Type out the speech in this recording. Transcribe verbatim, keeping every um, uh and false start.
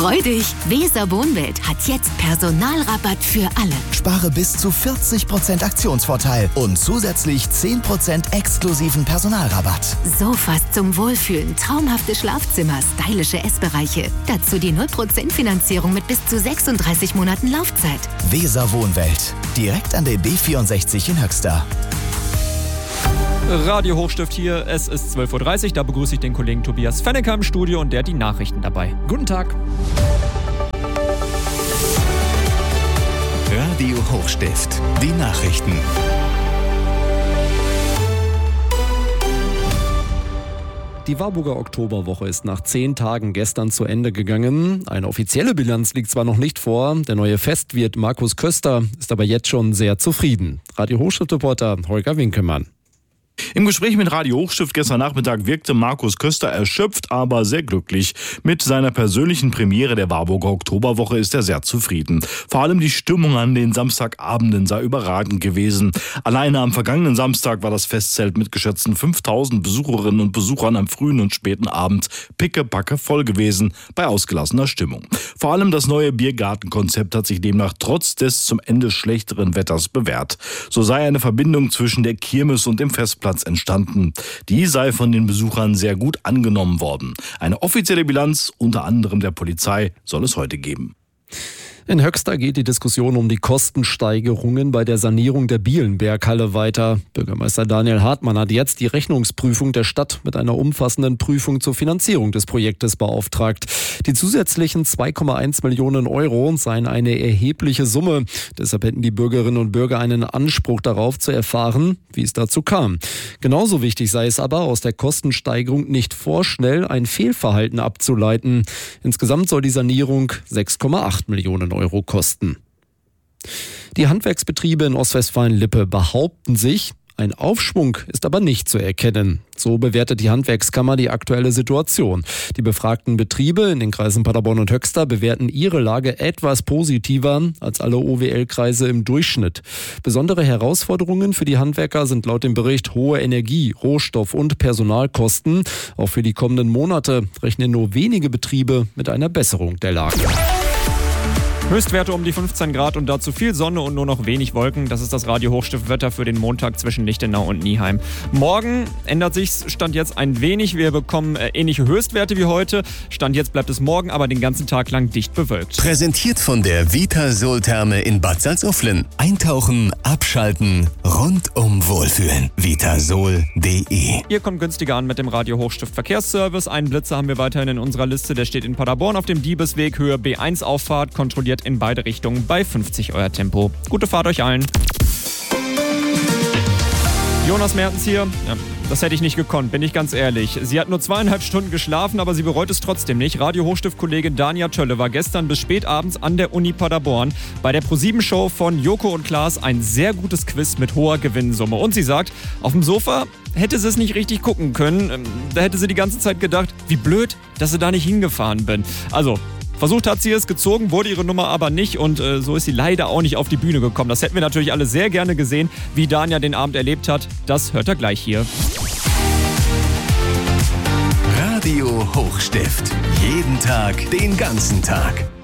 Freu dich! Weser Wohnwelt hat jetzt Personalrabatt für alle. Spare bis zu vierzig Prozent Aktionsvorteil und zusätzlich zehn Prozent exklusiven Personalrabatt. Sofas zum Wohlfühlen, traumhafte Schlafzimmer, stylische Essbereiche. Dazu die null Prozent Finanzierung mit bis zu sechsunddreißig Monaten Laufzeit. Weser Wohnwelt. Direkt an der B vierundsechzig in Höxter. Radio Hochstift hier, es ist zwölf Uhr dreißig, da begrüße ich den Kollegen Tobias Fennecker im Studio und der hat die Nachrichten dabei. Guten Tag. Radio Hochstift, die Nachrichten. Die Warburger Oktoberwoche ist nach zehn Tagen gestern zu Ende gegangen. Eine offizielle Bilanz liegt zwar noch nicht vor, der neue Festwirt Markus Köster ist aber jetzt schon sehr zufrieden. Radio Hochstift-Reporter Holger Winkelmann. Im Gespräch mit Radio Hochstift gestern Nachmittag wirkte Markus Köster erschöpft, aber sehr glücklich. Mit seiner persönlichen Premiere der Warburger Oktoberwoche ist er sehr zufrieden. Vor allem die Stimmung an den Samstagabenden sei überragend gewesen. Alleine am vergangenen Samstag war das Festzelt mit geschätzten fünftausend Besucherinnen und Besuchern am frühen und späten Abend pickepacke voll gewesen, bei ausgelassener Stimmung. Vor allem das neue Biergartenkonzept hat sich demnach trotz des zum Ende schlechteren Wetters bewährt. So sei eine Verbindung zwischen der Kirmes und dem Festplatz entstanden. Die sei von den Besuchern sehr gut angenommen worden. Eine offizielle Bilanz, unter anderem der Polizei, soll es heute geben. In Höxter geht die Diskussion um die Kostensteigerungen bei der Sanierung der Bielenberghalle weiter. Bürgermeister Daniel Hartmann hat jetzt die Rechnungsprüfung der Stadt mit einer umfassenden Prüfung zur Finanzierung des Projektes beauftragt. Die zusätzlichen zwei Komma eins Millionen Euro seien eine erhebliche Summe. Deshalb hätten die Bürgerinnen und Bürger einen Anspruch darauf zu erfahren, wie es dazu kam. Genauso wichtig sei es aber, aus der Kostensteigerung nicht vorschnell ein Fehlverhalten abzuleiten. Insgesamt soll die Sanierung sechs Komma acht Millionen Euro kosten. Die Handwerksbetriebe in Ostwestfalen-Lippe behaupten sich, ein Aufschwung ist aber nicht zu erkennen. So bewertet die Handwerkskammer die aktuelle Situation. Die befragten Betriebe in den Kreisen Paderborn und Höxter bewerten ihre Lage etwas positiver als alle O W L-Kreise im Durchschnitt. Besondere Herausforderungen für die Handwerker sind laut dem Bericht hohe Energie-, Rohstoff- und Personalkosten. Auch für die kommenden Monate rechnen nur wenige Betriebe mit einer Besserung der Lage. Höchstwerte um die fünfzehn Grad und dazu viel Sonne und nur noch wenig Wolken. Das ist das Radio Hochstift-Wetter für den Montag zwischen Lichtenau und Nieheim. Morgen ändert sich's Stand jetzt ein wenig. Wir bekommen äh, ähnliche Höchstwerte wie heute. Stand jetzt bleibt es morgen aber den ganzen Tag lang dicht bewölkt. Präsentiert von der Vitasol-Therme in Bad Salzuflen. Eintauchen, abschalten, rundum wohlfühlen. vitasol punkt de. Ihr kommt günstiger an mit dem Radio Hochstift Verkehrsservice. Einen Blitzer haben wir weiterhin in unserer Liste. Der steht in Paderborn auf dem Diebesweg, Höhe B eins Auffahrt, kontrolliert in beide Richtungen bei fünfzig Euer Tempo. Gute Fahrt euch allen. Jonas Mertens hier. Ja, das hätte ich nicht gekonnt, bin ich ganz ehrlich. Sie hat nur zweieinhalb Stunden geschlafen, aber sie bereut es trotzdem nicht. Radio Hochstift-Kollegin Dania Tölle war gestern bis spät abends an der Uni Paderborn. Bei der ProSieben-Show von Joko und Klaas ein sehr gutes Quiz mit hoher Gewinnsumme. Und sie sagt, auf dem Sofa hätte sie es nicht richtig gucken können. Da hätte sie die ganze Zeit gedacht, wie blöd, dass sie da nicht hingefahren bin. Also, versucht hat sie es, gezogen wurde ihre Nummer aber nicht und äh, so ist sie leider auch nicht auf die Bühne gekommen. Das hätten wir natürlich alle sehr gerne gesehen, wie Dania den Abend erlebt hat. Das hört er gleich hier. Radio Hochstift. Jeden Tag, den ganzen Tag.